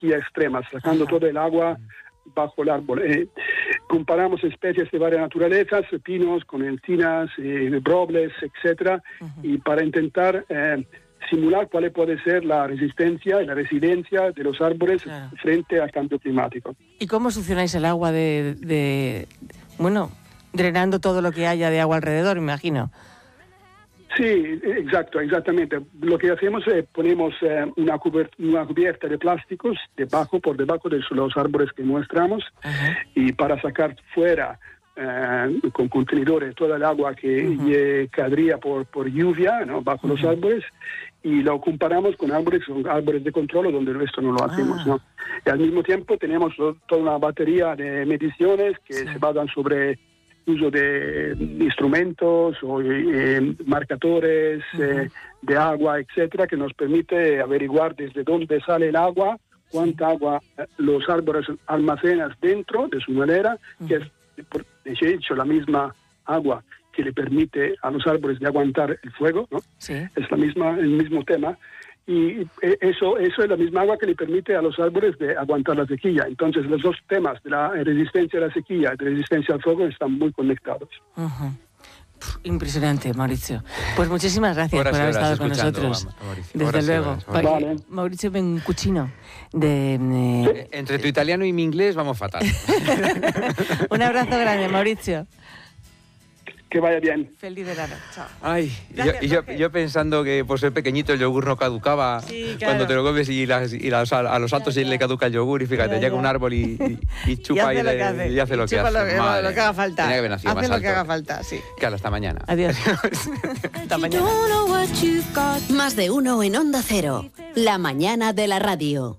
sequía extrema, sacando todo el agua bajo el árbol. Comparamos especies de varias naturalezas, pinos con encinas, robles, etcétera, y para intentar simular cuál puede ser la resistencia y la resiliencia de los árboles frente al cambio climático. ¿Y cómo succionáis el agua drenando todo lo que haya de agua alrededor, me imagino? Sí, exactamente. Lo que hacemos es ponemos una cubierta de plásticos por debajo de los árboles que muestramos, y para sacar fuera con contenedores toda el agua que caería por lluvia, ¿no?, bajo los árboles, y lo comparamos con árboles de control donde esto no lo hacemos, ¿no? Y al mismo tiempo tenemos toda una batería de mediciones que se basan sobre uso de instrumentos o marcadores de agua, etcétera, que nos permite averiguar desde dónde sale el agua, cuánta agua los árboles almacenan dentro de su madera, que es de hecho la misma agua que le permite a los árboles de aguantar el fuego, ¿no? Sí. Es el mismo tema. Y eso es la misma agua que le permite a los árboles de aguantar la sequía. Entonces, los dos temas de la resistencia a la sequía y de resistencia al fuego están muy conectados. Impresionante, Mauricio. Pues muchísimas gracias por haber estado con nosotros. Desde luego. Vale. Mauricio Bencucino. Entre tu italiano y mi inglés vamos fatal. Un abrazo grande, Mauricio. Que vaya bien. Feliz verano. Chao. Ay, yo pensando que por ser pequeñito el yogur no caducaba, sí, claro, cuando te lo comes y a los altos le caduca el yogur y fíjate, llega un árbol y chupa y hace lo que hace. Lo que haga falta. Tenía que haber nacido hace más lo alto. que haga falta, sí. Claro, hasta mañana. Adiós. Hasta mañana. Más de uno en Onda Cero. La mañana de la radio.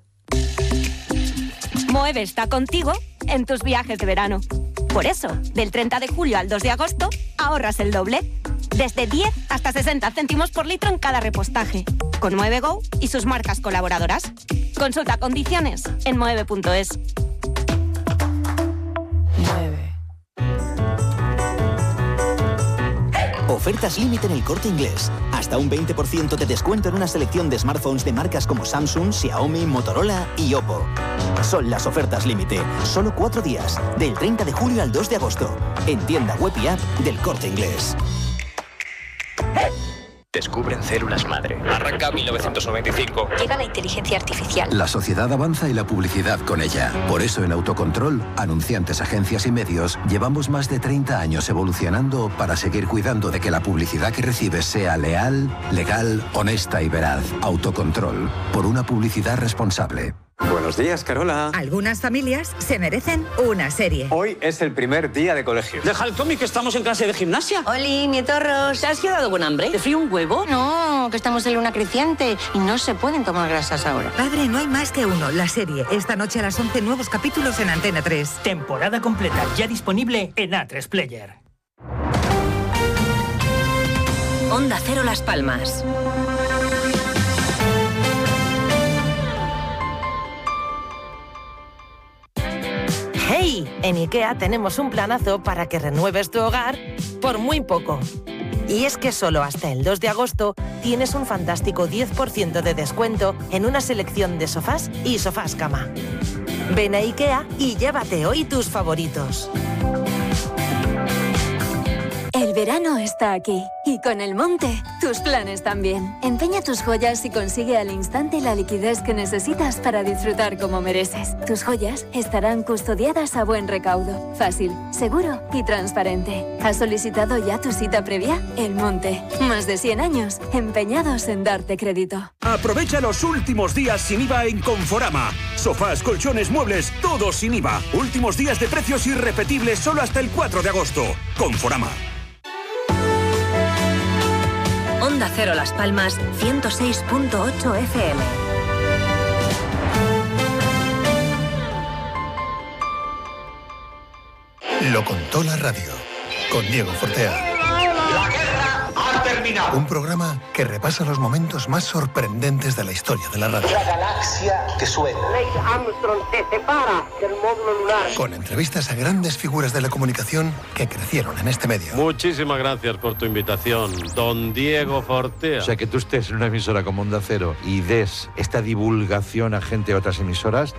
Moeve está contigo en tus viajes de verano. Por eso, del 30 de julio al 2 de agosto, ahorras el doble. Desde 10 hasta 60 céntimos por litro en cada repostaje. Con Moeve Go y sus marcas colaboradoras. Consulta condiciones en moeve.es. Ofertas límite en El Corte Inglés. Hasta un 20% de descuento en una selección de smartphones de marcas como Samsung, Xiaomi, Motorola y Oppo. Son las ofertas límite. Solo 4 días. Del 30 de julio al 2 de agosto. En tienda web y app del Corte Inglés. Descubren células madre. Arranca 1995. Llega la inteligencia artificial. La sociedad avanza y la publicidad con ella. Por eso en Autocontrol, anunciantes, agencias y medios, llevamos más de 30 años evolucionando para seguir cuidando de que la publicidad que recibes sea leal, legal, honesta y veraz. Autocontrol, por una publicidad responsable. Buenos días, Carola. Algunas familias se merecen una serie. Hoy es el primer día de colegio. Deja el cómic, que estamos en clase de gimnasia. Oli, nietorros, ¿te has quedado con hambre? ¿Te frío un huevo? No, que estamos en luna creciente y no se pueden tomar grasas ahora. Padre, no hay más que uno, la serie. Esta noche a las 11, nuevos capítulos en Antena 3. Temporada completa, ya disponible en A3 Player. Onda Cero Las Palmas. ¡Hey! En IKEA tenemos un planazo para que renueves tu hogar por muy poco. Y es que solo hasta el 2 de agosto tienes un fantástico 10% de descuento en una selección de sofás y sofás cama. Ven a IKEA y llévate hoy tus favoritos. El verano está aquí y con el Monte, tus planes también. Empeña tus joyas y consigue al instante la liquidez que necesitas para disfrutar como mereces. Tus joyas estarán custodiadas a buen recaudo, fácil, seguro y transparente. ¿Has solicitado ya tu cita previa? El Monte, más de 100 años empeñados en darte crédito. Aprovecha los últimos días sin IVA en Conforama. Sofás, colchones, muebles, todos sin IVA. Últimos días de precios irrepetibles solo hasta el 4 de agosto. Conforama. Onda Cero Las Palmas, 106.8 FM. Lo contó la radio, con Diego Fortea. La guerra ha terminado. Un programa que repasa los momentos más sorprendentes de la historia de la radio. La galaxia que suena. Neil Armstrong se separa del módulo lunar. Con entrevistas a grandes figuras de la comunicación que crecieron en este medio. Muchísimas gracias por tu invitación, don Diego Fortea. O sea, que tú estés en una emisora como Onda Cero y des esta divulgación a gente de otras emisoras,